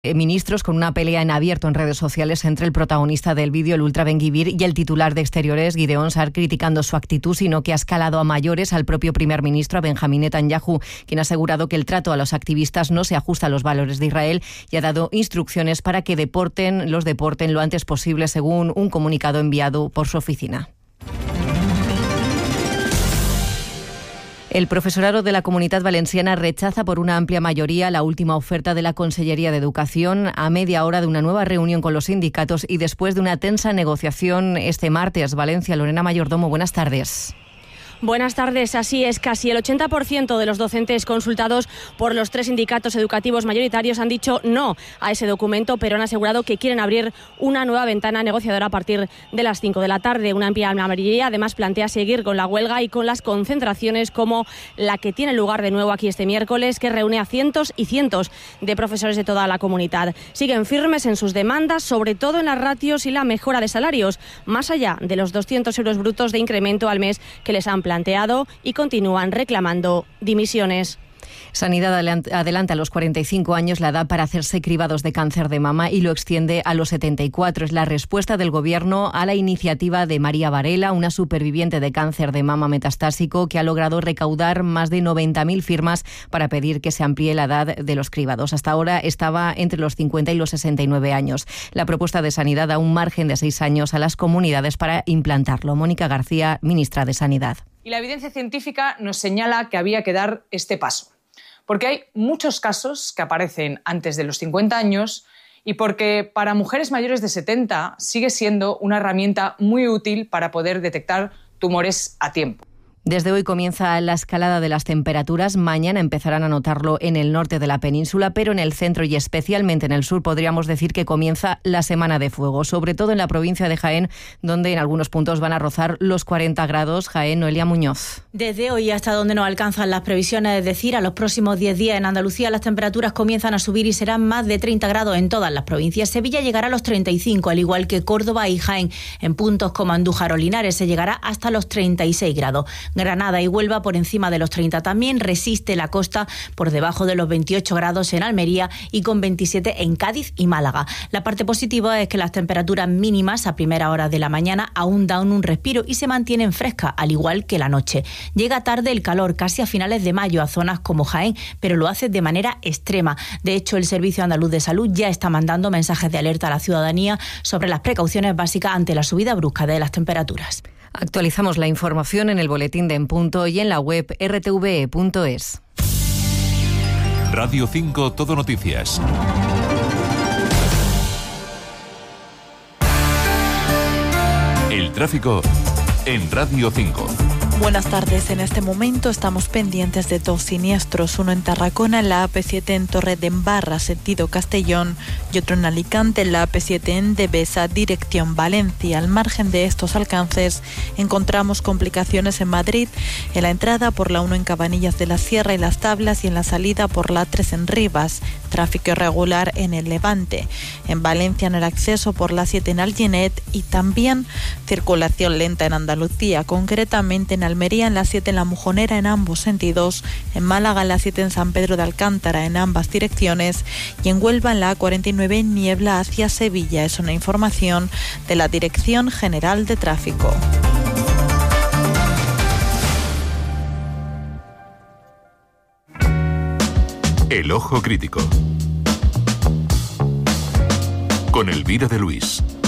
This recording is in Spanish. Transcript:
ministros, con una pelea en abierto en redes sociales entre el protagonista del vídeo, el ultra Ben Gvir, y el titular de Exteriores, Gideon Sa'ar, criticando su actitud, sino que ha escalado a mayores al propio primer ministro, a Benjamín Netanyahu, quien ha asegurado que el trato a los activistas no se ajusta a los valores de Israel y ha dado instrucciones para que los deporten lo antes posible, según un comunicado enviado por su oficina. El profesorado de la Comunitat Valenciana rechaza por una amplia mayoría la última oferta de la Consellería de Educación a media hora de una nueva reunión con los sindicatos y después de una tensa negociación este martes. Valencia, Lorena Mayordomo, buenas tardes. Buenas tardes. Así es, casi el 80% de los docentes consultados por los 3 sindicatos educativos mayoritarios han dicho no a ese documento, pero han asegurado que quieren abrir una nueva ventana negociadora a partir de las 5 de la tarde. Una amplia mayoría además plantea seguir con la huelga y con las concentraciones como la que tiene lugar de nuevo aquí este miércoles, que reúne a cientos y cientos de profesores de toda la comunidad. Siguen firmes en sus demandas, sobre todo en las ratios y la mejora de salarios, más allá de los 200 euros brutos de incremento al mes que les han planteado, y continúan reclamando dimisiones. Sanidad adelanta a los 45 años la edad para hacerse cribados de cáncer de mama y lo extiende a los 74. Es la respuesta del Gobierno a la iniciativa de María Varela, una superviviente de cáncer de mama metastásico que ha logrado recaudar más de 90.000 firmas para pedir que se amplíe la edad de los cribados. Hasta ahora estaba entre los 50 y los 69 años. La propuesta de Sanidad da un margen de 6 años a las comunidades para implantarlo. Mónica García, ministra de Sanidad. Y la evidencia científica nos señala que había que dar este paso. Porque hay muchos casos que aparecen antes de los 50 años y porque para mujeres mayores de 70 sigue siendo una herramienta muy útil para poder detectar tumores a tiempo. Desde hoy comienza la escalada de las temperaturas. Mañana empezarán a notarlo en el norte de la península, pero en el centro y especialmente en el sur podríamos decir que comienza la semana de fuego, sobre todo en la provincia de Jaén, donde en algunos puntos van a rozar los 40 grados. Jaén, Noelia Muñoz. Desde hoy hasta donde nos alcanzan las previsiones, es decir, a los próximos 10 días en Andalucía las temperaturas comienzan a subir y serán más de 30 grados en todas las provincias. Sevilla llegará a los 35, al igual que Córdoba y Jaén. En puntos como Andújar o Linares se llegará hasta los 36 grados. Granada y Huelva por encima de los 30 también. Resiste la costa por debajo de los 28 grados en Almería y con 27 en Cádiz y Málaga. La parte positiva es que las temperaturas mínimas a primera hora de la mañana aún dan un respiro y se mantienen frescas, al igual que la noche. Llega tarde el calor, casi a finales de mayo, a zonas como Jaén, pero lo hace de manera extrema. De hecho, el Servicio Andaluz de Salud ya está mandando mensajes de alerta a la ciudadanía sobre las precauciones básicas ante la subida brusca de las temperaturas. Actualizamos la información en el boletín de En Punto y en la web rtve.es. Radio 5 Todo Noticias. El tráfico en Radio 5. Buenas tardes. En este momento estamos pendientes de 2 siniestros, uno en Tarragona, en la AP7 en Torredembarra, sentido Castellón, y otro en Alicante, en la AP7 en Devesa, dirección Valencia. Al margen de estos alcances, encontramos complicaciones en Madrid, en la entrada por la 1 en Cabanillas de la Sierra y Las Tablas y en la salida por la 3 en Rivas. Tráfico irregular en el Levante. En Valencia, en el acceso por la 7 en Alginet y también circulación lenta en Andalucía, concretamente en Almería en la 7 en La Mujonera en ambos sentidos, en Málaga en la 7 en San Pedro de Alcántara en ambas direcciones y en Huelva en la 49 en Niebla hacia Sevilla. Es una información de la Dirección General de Tráfico. El Ojo Crítico con Elvira de Luis.